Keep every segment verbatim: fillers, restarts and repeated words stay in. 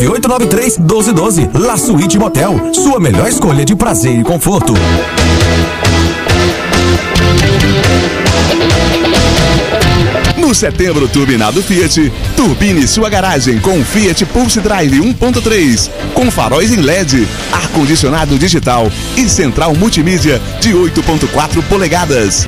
nove oito nove três, um dois um dois. La Suite Motel, sua melhor escolha de prazer e conforto. No Setembro Turbinado Fiat, turbine sua garagem com Fiat Pulse Drive um ponto três, com faróis em L E D, ar-condicionado digital e central multimídia de oito ponto quatro polegadas.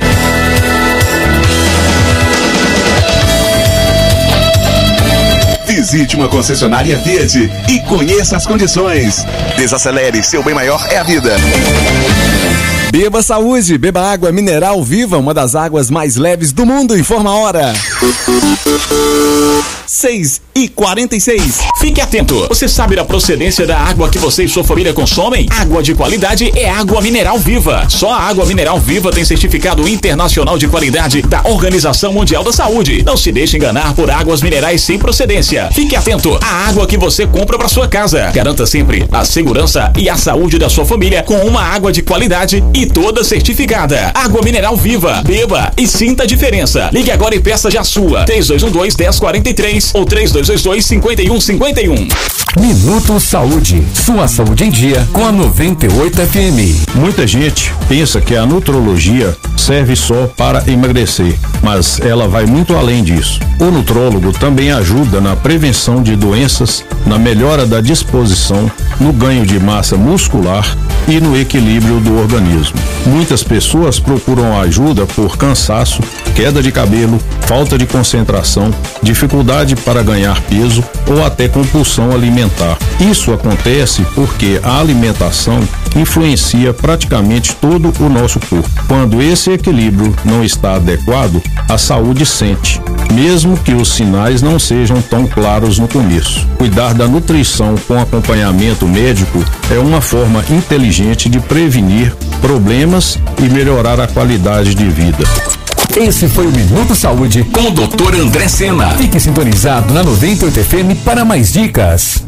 Visite uma concessionária Fiat e conheça as condições. Desacelere, seu bem maior é a vida. Beba saúde, beba água mineral viva, uma das águas mais leves do mundo. Informa a hora. seis e quarenta e seis. Fique atento. Você sabe da procedência da água que você e sua família consomem? Água de qualidade é água mineral viva. Só a água mineral viva tem certificado internacional de qualidade da Organização Mundial da Saúde. Não se deixe enganar por águas minerais sem procedência. Fique atento à água que você compra para sua casa. Garanta sempre a segurança e a saúde da sua família com uma água de qualidade e toda certificada. Água mineral viva. Beba e sinta a diferença. Ligue agora e peça já a sua. três dois um dois, um zero quatro três ou três dois dois dois, cinco um cinco um. Minuto Saúde, sua saúde em dia com a noventa e oito F M. Muita gente pensa que a nutrologia serve só para emagrecer, mas ela vai muito além disso. O nutrólogo também ajuda na prevenção de doenças, na melhora da disposição, no ganho de massa muscular e no equilíbrio do organismo. Muitas pessoas procuram ajuda por cansaço, queda de cabelo, falta de concentração, dificuldade para ganhar peso ou até compulsão alimentar. Isso acontece porque a alimentação influencia praticamente todo o nosso corpo. Quando esse equilíbrio não está adequado, a saúde sente, mesmo que os sinais não sejam tão claros no começo. Cuidar da nutrição com acompanhamento médico é uma forma inteligente de prevenir problemas e melhorar a qualidade de vida. Esse foi o Minuto Saúde com o doutor André Sena. Fique sintonizado na noventa e oito F M para mais dicas.